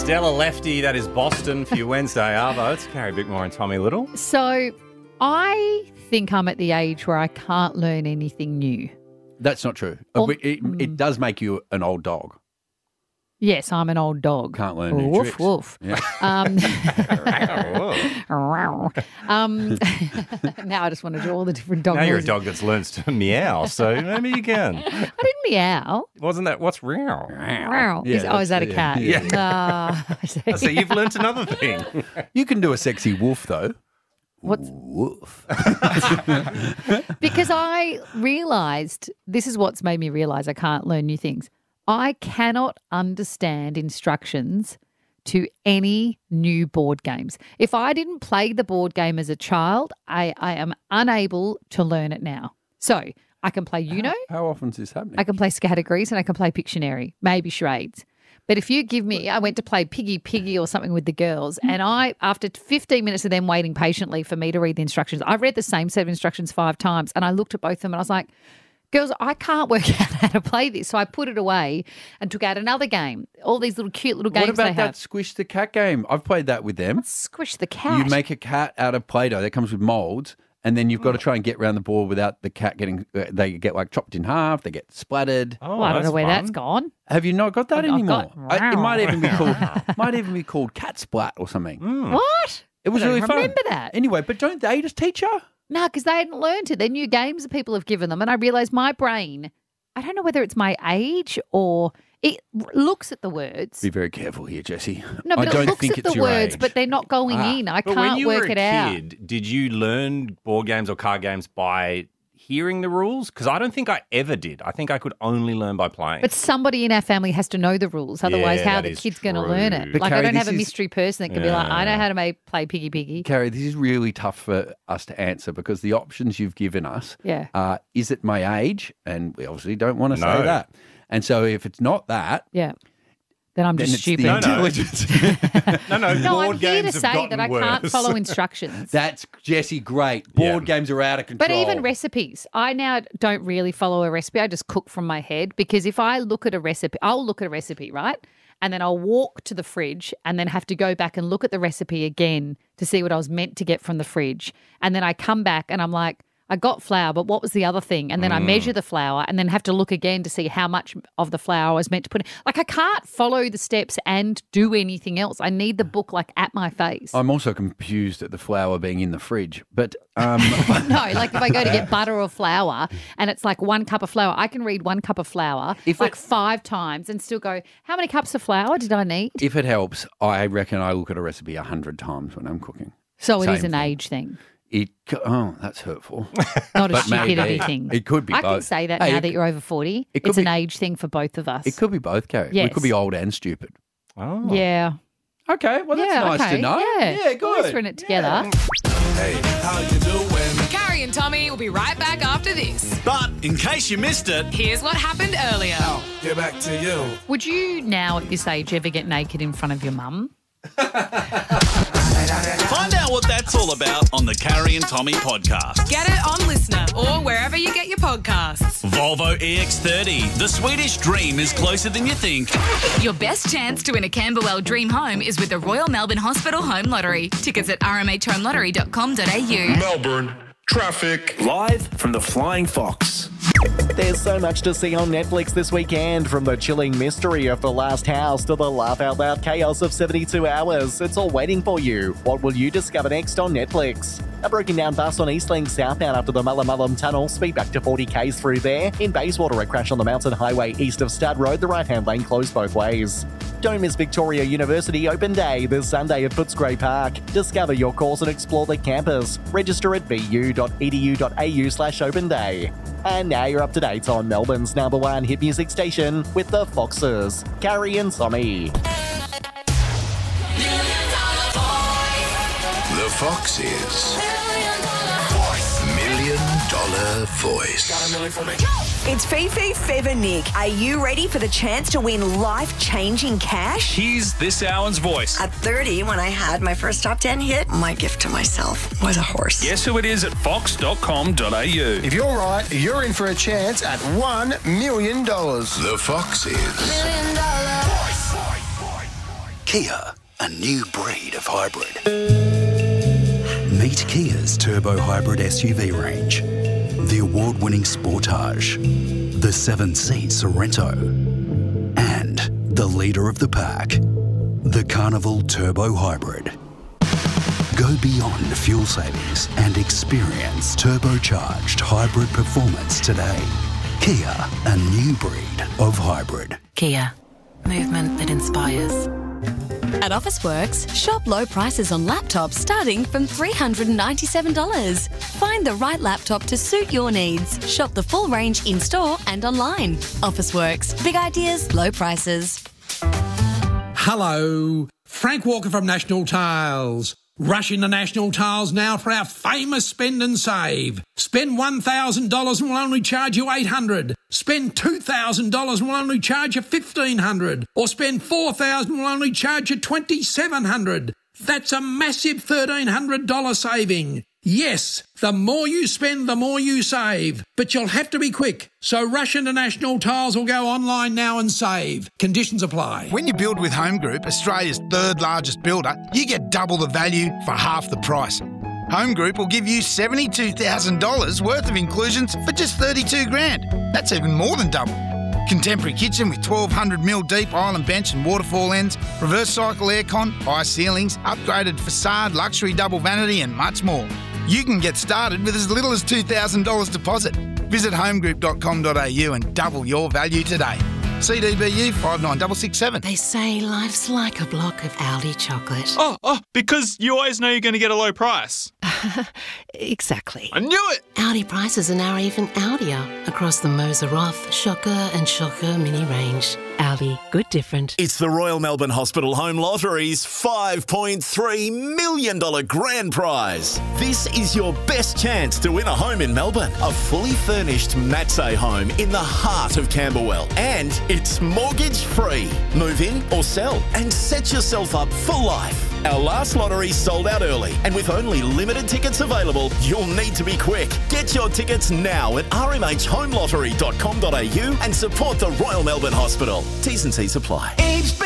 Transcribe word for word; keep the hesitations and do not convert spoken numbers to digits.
Stella Lefty, that is Boston for your Wednesday Arvo. It's Carrie Bickmore and Tommy Little. So I think I'm at the age where I can't learn anything new. That's not true. Or- it, it, it does make you an old dog. Yes, I'm an old dog. Can't learn new woof, tricks. Woof, Yeah. Um, um, now I just want to do all the different dog Now you're a noises. dog that's learned to meow, so maybe you can. I didn't meow. Wasn't that, what's real? Meow. Yeah, Is- oh, is that a that's- cat? yeah, Ah, I see. So you've learnt another thing. You can do a sexy woof, though. What's- Woof. Because I realised, this is what's made me realise I can't learn new things. I cannot understand instructions to any new board games. If I didn't play the board game as a child, I, I am unable to learn it now. So I can play Uno, How often is this happening? I can play Categories, and I can play Pictionary, maybe charades. But if you give me, I went to play Piggy Piggy or something with the girls, and I, after fifteen minutes of them waiting patiently for me to read the instructions, I read the same set of instructions five times, and I looked at both of them and I was like, girls, I can't work out how to play this. So I put it away and took out another game. All these little cute little games What about they that have. Squish the Cat game? I've played that with them. Squish the cat. You make a cat out of Play-Doh that comes with molds, and then you've got to try and get around the board without the cat getting, uh, they get like chopped in half, they get splattered. Oh, well, I don't that's know where fun. that's gone. Have you not got that I've anymore? got- I- it might even be called, might even be called Cat Splat or something. What? It was I don't really fun. remember that. Anyway, but don't they just teach you? No, because they hadn't learned it. They're new games that people have given them. And I realised my brain, I don't know whether it's my age or it r- looks at the words. Be very careful here, Jessie. No, but I don't it looks think at it's the your words, age. but they're not going Ah. in. I But can't when you work were a it out. kid, did you learn board games or card games by hearing the rules? Because I don't think I ever did. I think I could only learn by playing. But somebody in our family has to know the rules. Otherwise, Yeah, how that the is kid's going to true. learn it? But like, I Carrie, don't have a this is- mystery person that can be like, I know how to make, play Piggy Piggy. Carrie, this is really tough for us to answer because the options you've given us Yeah. are, is it my age? And we obviously don't want to No. say that. And so if it's not that, Yeah. Then I'm then just it's stupid. the No, no. intelligence. no, no, No, board I'm here to games have say gotten that I worse. can't follow instructions. That's, Jessie, great. Board Yeah. games are out of control. But even recipes, I now don't really follow a recipe. I just cook from my head because if I look at a recipe, I'll look at a recipe, right? And then I'll walk to the fridge and then have to go back and look at the recipe again to see what I was meant to get from the fridge. And then I come back and I'm like, I got flour, but what was the other thing? And then I measure the flour and then have to look again to see how much of the flour I was meant to put in. Like, I can't follow the steps and do anything else. I need the book, like, at my face. I'm also confused at the flour being in the fridge. But um, No, like if I go to get butter or flour and it's like one cup of flour, I can read one cup of flour If like it- five times and still go, how many cups of flour did I need? if it helps, I reckon I look at a recipe a hundred times when I'm cooking. So it is same an thing. age thing, It co- oh, that's hurtful. not a But maybe. stupidity thing. It could be I can both. say that Hey, now it that c- you're over forty. it could It's an be- age thing for both of us. It could be both, Carrie. We Yes. could be old and stupid. Oh. Yeah. Okay, well that's yeah, nice okay. to know. Yeah, yeah good. Always run it together. Hey, how you doing? Carrie and Tommy will be right back after this. But in case you missed it, Here's what happened earlier. get back to you. Would you now at this age ever get naked in front of your mum? Find out what that's all about on the Carrie and Tommy podcast. Get it on Listener or wherever you get your podcasts. Volvo E X thirty. The Swedish dream is closer than you think. Your best chance to win a Camberwell dream home is with the Royal Melbourne Hospital Home Lottery. Tickets at r m h home lottery dot com dot a u. Melbourne traffic. Live from the Flying Fox. There's so much to see on Netflix this weekend, from the chilling mystery of The Last House to the laugh-out-loud chaos of seventy-two hours. It's all waiting for you. What will you discover next on Netflix? A broken down bus on Eastlink southbound after the Mullamullum Tunnel. Speed back to forty k's through there. In Bayswater, a crash on the Mountain Highway east of Stud Road. The right-hand lane closed both ways. Don't miss Victoria University Open Day this Sunday at Footscray Park. Discover your course and explore the campus. Register at b u dot e d u dot a u slash open day. And now you're up to date on Melbourne's number one hit music station with the Foxes, Carrie and Tommy. The Foxes. Million Dollar Voice. It's Fifi, Fev and Nick. Are you ready for the chance to win life-changing cash? Here's this hour's voice. At thirty, when I had my first top ten hit, my gift to myself was a horse. Guess who it is at fox dot com dot a u. If you're right, you're in for a chance at one million dollars. The Foxes. Kia, a new breed of hybrid. Meet Kia's turbo hybrid S U V range. The award-winning Sportage, the seven-seat Sorento, and the leader of the pack, the Carnival Turbo Hybrid. Go beyond fuel savings and experience turbocharged hybrid performance today. Kia, a new breed of hybrid. Kia, movement that inspires. At Officeworks, shop low prices on laptops starting from three hundred ninety-seven dollars. Find the right laptop to suit your needs. Shop the full range in-store and online. Officeworks, big ideas, low prices. Hello, Frank Walker from National Tiles. Rush into National Tiles now for our famous spend and save. Spend one thousand dollars and we'll only charge you eight hundred dollars. Spend two thousand dollars and we'll only charge you fifteen hundred dollars. Or spend four thousand dollars and we'll only charge you twenty-seven hundred dollars. That's a massive thirteen hundred dollars saving. Yes, the more you spend, the more you save. But you'll have to be quick. So rush into National Tiles or go online now and save. Conditions apply. When you build with Home Group, Australia's third largest builder, you get double the value for half the price. Home Group will give you seventy-two thousand dollars worth of inclusions for just thirty-two grand. That's even more than double. Contemporary kitchen with twelve hundred mil deep island bench and waterfall ends, reverse cycle aircon, high ceilings, upgraded facade, luxury double vanity and much more. You can get started with as little as two thousand dollars deposit. Visit homegroup dot com dot a u and double your value today. C D B U five nine six six seven. They say life's like a block of Aldi chocolate. Oh, oh, because you always know you're going to get a low price. Exactly. I knew it! Aldi prices are now even Aldier across the Moser Roth, Shocker and Shocker mini range. Aldi, good different. It's the Royal Melbourne Hospital Home Lottery's five point three million dollars grand prize. This is your best chance to win a home in Melbourne. A fully furnished Matsay home in the heart of Camberwell. And it's mortgage free. Move in or sell and set yourself up for life. Our last lottery sold out early, and with only limited tickets available, you'll need to be quick. Get your tickets now at r m h home lottery dot com dot a u and support the Royal Melbourne Hospital. T's and C's apply. H B